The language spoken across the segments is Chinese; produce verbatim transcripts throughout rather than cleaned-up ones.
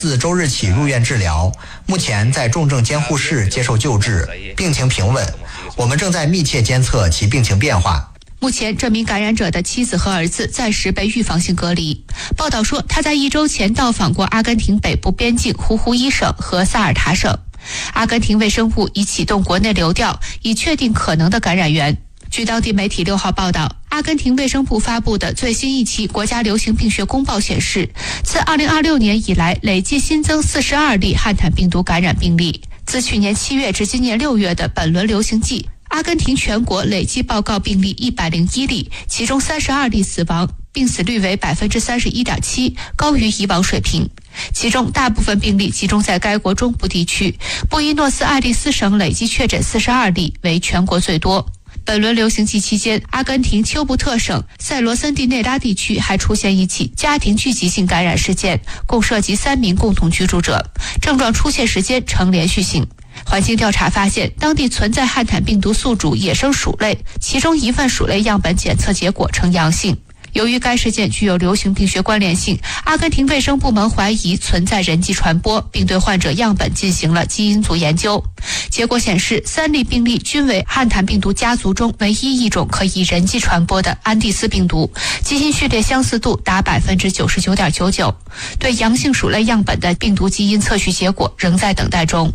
自周日起入院治疗，目前在重症监护室接受救治，病情平稳。我们正在密切监测其病情变化。 目前，这名感染者的妻子和儿子暂时被预防性隔离。报道说，他在一周前到访过阿根廷北部边境胡胡伊省和萨尔塔省。阿根廷卫生部已启动国内流调，以确定可能的感染源。据当地媒体六号报道，阿根廷卫生部发布的最新一期国家流行病学公报显示，自二零二六年以来，累计新增四十二例汉坦病毒感染病例。自去年七月至今年六月的本轮流行季，阿根廷全国累计报告病例一百零一例，其中三十二例死亡，病死率为 百分之三十一点七， 高于以往水平。其中大部分病例集中在该国中部地区，布宜诺斯艾利斯省累计确诊四十二例，为全国最多。本轮流行季期间，阿根廷丘布特省塞罗森蒂内拉地区还出现一起家庭聚集性感染事件，共涉及三名共同居住者，症状出现时间呈连续性。环境调查发现，当地存在汉坦病毒宿主野生鼠类，其中一份鼠类样本检测结果呈阳性。由于该事件具有流行病学关联性，阿根廷卫生部门怀疑存在人际传播，并对患者样本进行了基因组研究。结果显示，三例病例均为汉坦病毒家族中唯一一种可以人际传播的安第斯病毒，基因序列相似度达 百分之九十九点九九。对阳性鼠类样本的病毒基因测序结果仍在等待中。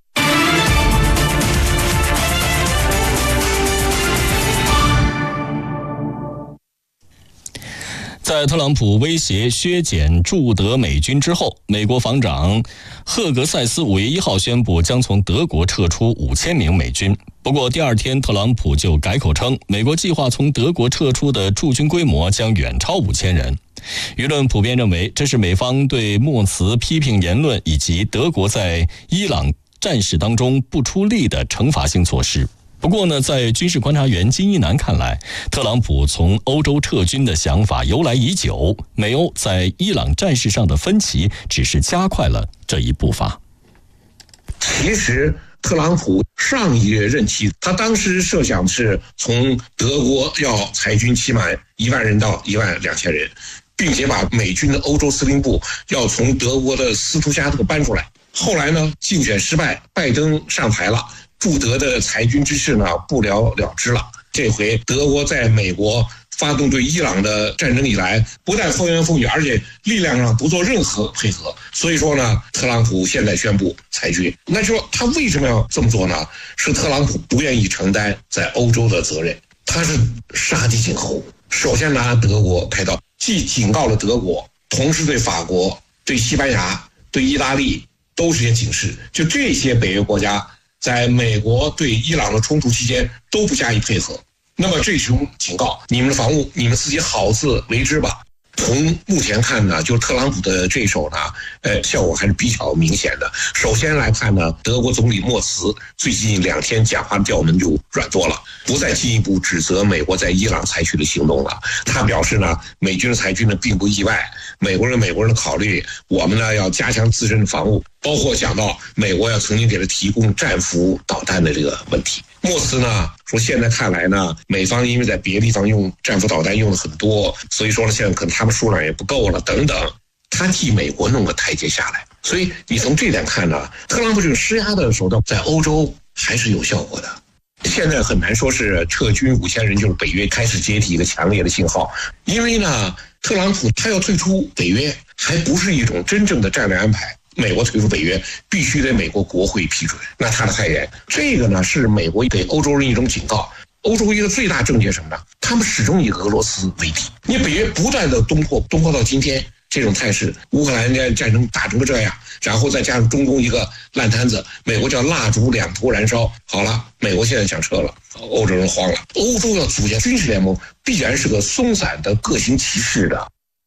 在特朗普威胁削减驻德美军之后，美国防长赫格塞斯五月一号宣布将从德国撤出五千名美军。不过第二天，特朗普就改口称，美国计划从德国撤出的驻军规模将远超五千人。舆论普遍认为，这是美方对莫茨批评言论以及德国在伊朗战事当中不出力的惩罚性措施。不过呢，在军事观察员金一南看来，特朗普从欧洲撤军的想法由来已久，美欧在伊朗战事上的分歧只是加快了这一步伐。 其实特朗普上一任期，他当时设想是从德国要裁军期满一万人到一万两千人，并且把美军的欧洲司令部要从德国的斯图加特搬出来。后来呢，竞选失败，拜登上台了，驻德的裁军之事呢不了了之了。这回德国在美国发动对伊朗的战争以来，不但风言风语，而且力量上不做任何配合。所以说呢，特朗普现在宣布裁军。那就说他为什么要这么做呢？是特朗普不愿意承担在欧洲的责任，他是杀鸡儆猴。首先拿德国开刀，既警告了德国，同时对法国、对西班牙、对意大利都是些警示。就这些北约国家在美国对伊朗的冲突期间都不加以配合，那么这种警告，你们的防务你们自己好自为之吧。从目前看呢，就特朗普的这手呢，呃，效果还是比较明显的。首先来看呢，德国总理默茨最近两天讲话的调门就软多了，不再进一步指责美国在伊朗采取的行动了。他表示呢，美军的裁军呢并不意外，美国人美国人的考虑，我们呢要加强自身的防务，包括讲到美国要曾经给他提供战斧导弹的这个问题。默茨呢说，现在看来呢，美方因为在别的地方用战斧导弹用的很多，所以说呢，现在可能他们数量也不够了等等，他替美国弄个台阶下来。所以你从这点看呢，特朗普这个施压的手段在欧洲还是有效果的。现在很难说是撤军五千人就是北约开始解体一个强烈的信号，因为呢，特朗普他要退出北约还不是一种真正的战略安排。美国退出北约必须得美国国会批准，那他的太严，这个呢是美国给欧洲人一种警告。欧洲一个最大症结是什么呢？他们始终以俄罗斯为敌。你北约不断的东扩，东扩到今天这种态势，乌克兰战争打成个这样，然后再加上中东一个烂摊子，美国叫蜡烛两头燃烧。好了，美国现在想撤了，欧洲人慌了。欧洲要组建军事联盟，必然是个松散的、各行其事的。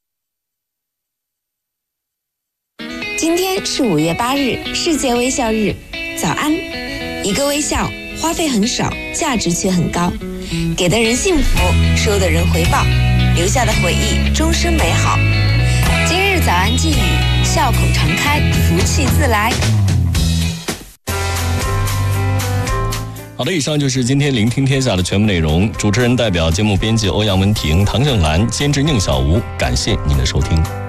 今天是五月八日，世界微笑日。早安！一个微笑，花费很少，价值却很高，给的人幸福，收的人回报，留下的回忆终身美好。今日早安寄语：笑口常开，福气自来。 好的，以上就是今天聆听天下的全部内容。主持人代表节目编辑欧阳文婷、唐正兰，监制宁小吴，感谢您的收听。